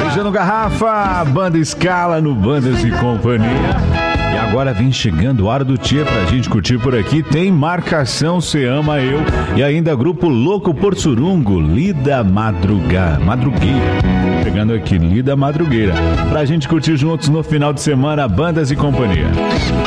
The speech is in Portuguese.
Beijando Garrafa, Banda Scala no Bandas e Companhia. E agora vem chegando a hora do Tchê pra gente curtir por aqui. Tem Marcação, Cê Ama Eu. E ainda Grupo Louco Porçurungo, Lida Madrugueira. Chegando aqui, Lida Madrugueira. Pra gente curtir juntos no final de semana, Bandas e Companhia.